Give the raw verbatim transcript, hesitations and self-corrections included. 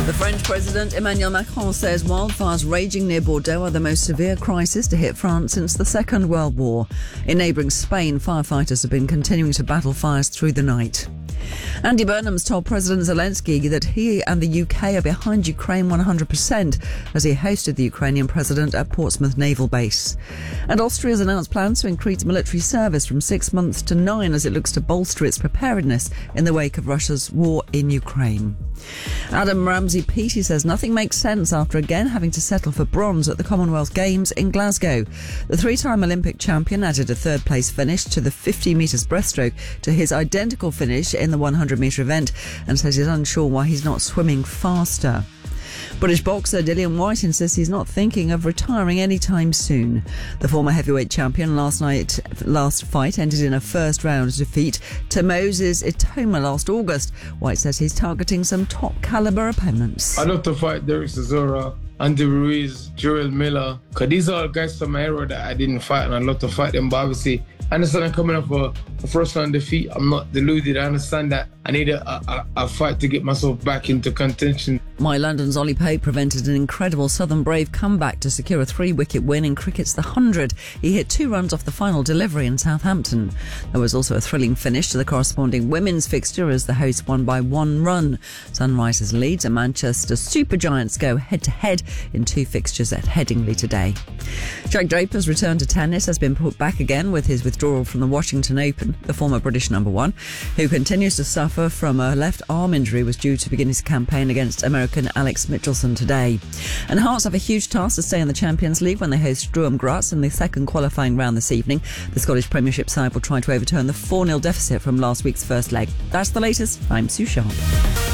The French President Emmanuel Macron says wildfires raging near Bordeaux are the most severe crisis to hit France since the Second World War. In neighbouring Spain, firefighters have been continuing to battle fires through the night. Andy Burnham's told President Zelensky that he and the U K are behind Ukraine one hundred percent as he hosted the Ukrainian president at Portsmouth Naval Base. And Austria's announced plans to increase military service from six months to nine as it looks to bolster its preparedness in the wake of Russia's war in Ukraine. Adam Ramsey-Peaty says nothing makes sense after again having to settle for bronze at the Commonwealth Games in Glasgow. The three-time Olympic champion added a third-place finish to the fifty metres breaststroke to his identical finish in the one hundred metre event and says he's unsure why he's not swimming faster. British boxer Dillian Whyte insists he's not thinking of retiring anytime soon. The former heavyweight champion last night, last fight ended in a first round defeat to Moses Itoma last August. Whyte says he's targeting some top caliber opponents. I'd love to fight Derek Chisora, Andy Ruiz, Joel Miller, because these are all guys from my era that I didn't fight, and I'd love to fight them. But obviously, I understand I'm coming off a, a first round defeat. I'm not deluded. I understand that I need a, a, a fight to get myself back into contention. My London's Ollie Pope prevented an incredible Southern Brave comeback to secure a three-wicket win in cricket's The Hundred. He hit two runs off the final delivery in Southampton. There was also a thrilling finish to the corresponding women's fixture as the hosts won by one run. Sunrisers Leeds and Manchester Supergiants go head-to-head in two fixtures at Headingley today. Jack Draper's return to tennis has been put back again with his withdrawal from the Washington Open. The former British number one, who continues to suffer from a left arm injury, was due to begin his campaign against American Alex Michelson today. And Hearts have a huge task to stay in the Champions League when they host Sturm Graz in the second qualifying round this evening. The Scottish Premiership side will try to overturn the four nil deficit from last week's first leg. That's the latest. I'm Sue Sharp.